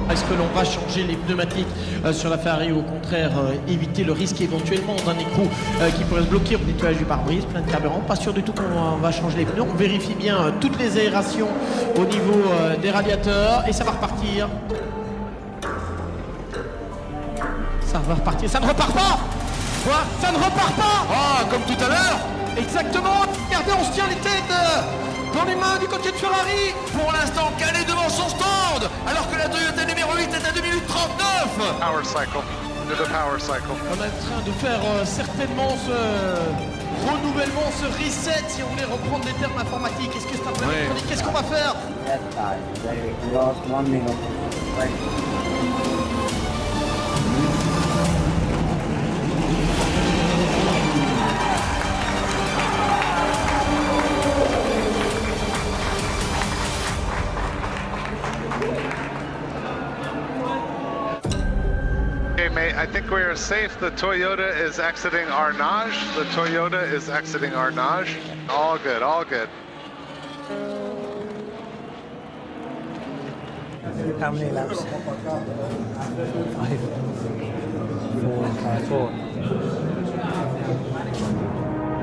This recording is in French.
Est-ce que l'on va changer les pneumatiques sur la Ferrari ou au contraire éviter le risque éventuellement d'un écrou qui pourrait se bloquer au nettoyage du pare-brise, plein de carburant? Pas sûr du tout qu'on va changer les pneus. On vérifie bien toutes les aérations au niveau des radiateurs et ça va repartir. Ça va repartir. Ça ne repart pas! Quoi? Ça ne repart pas! Ah, comme tout à l'heure! Exactement! Regardez, on se tient les têtes dans les mains du côté de Ferrari! Pour l'instant, calé devant son stand! Alors que la Toyota numéro 8 est à 2 minutes 39! Power cycle. Do the power cycle. On est en train de faire certainement ce renouvellement, ce reset, si on voulait reprendre les termes informatiques. Est-ce que c'est un peu électronique? Qu'est-ce qu'on va faire? Okay, mate, I think we are safe. The Toyota is exiting Arnage. The Toyota is exiting Arnage. All good, all good. How many laps? 5, 4, 4.